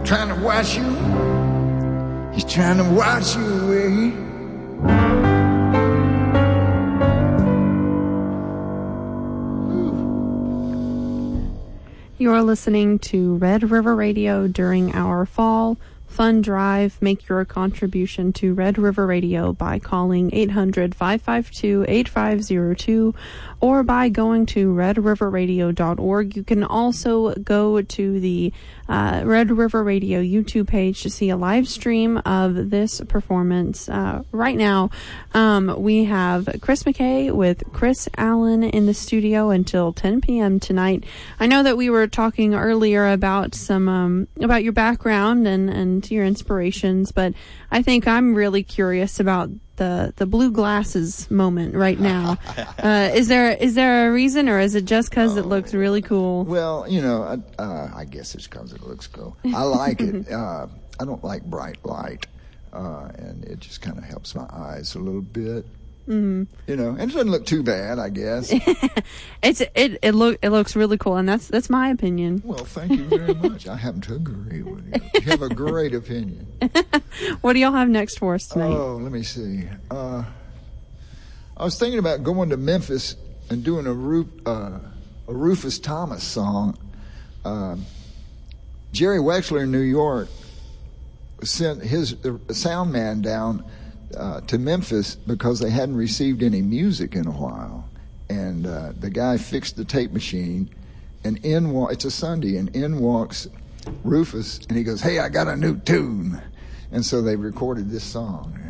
trying to wash you. He's trying to wash you away. You're listening to Red River Radio during our fall fun drive. Make your contribution to Red River Radio by calling 800-552-8502 or by going to redriverradio.org. You can also go to the Red River Radio YouTube page to see a live stream of this performance. Right now, we have Chris McKay with Chris Allen in the studio until 10 p.m. tonight. I know that we were talking earlier about some about your background and your inspirations, but I think I'm really curious about the blue glasses moment right now. Is there a reason, or is it just because it looks really cool? Well, I guess it's because it looks cool. I like it. I don't like bright light, and it just kind of helps my eyes a little bit. Mm-hmm. And it doesn't look too bad, I guess. It looks really cool, and that's my opinion. Well, thank you very much. I happen to agree with you. You have a great opinion. What do y'all have next for us tonight? Oh, let me see. I was thinking about going to Memphis and doing a Rufus Thomas song. Jerry Wexler in New York sent his sound man down to Memphis because they hadn't received any music in a while. And the guy fixed the tape machine, and it's a Sunday, and in walks Rufus, and he goes, "Hey, I got a new tune." And so they recorded this song.